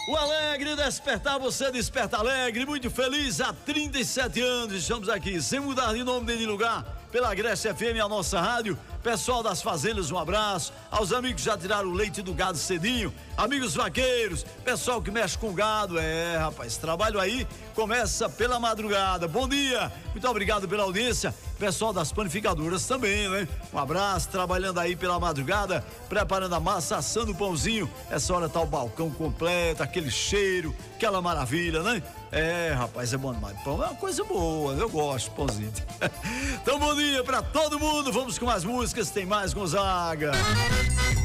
O Alegre Despertar, você desperta alegre, muito feliz, há 37 anos estamos aqui, sem mudar de nome nem de lugar, pela Grécia FM, a nossa rádio. Pessoal das fazendas, um abraço, aos amigos que já tiraram o leite do gado cedinho, amigos vaqueiros, pessoal que mexe com gado, rapaz, trabalho aí começa pela madrugada. Bom dia, muito obrigado pela audiência, pessoal das panificadoras também, né? Um abraço, trabalhando aí pela madrugada, preparando a massa, assando o pãozinho. Essa hora tá o balcão completo, aquele cheiro, aquela maravilha, né? Rapaz, é bom demais. Pão é uma coisa boa, eu gosto, pãozinho. Então, bom dia pra todo mundo. Vamos com mais músicas, tem mais Gonzaga.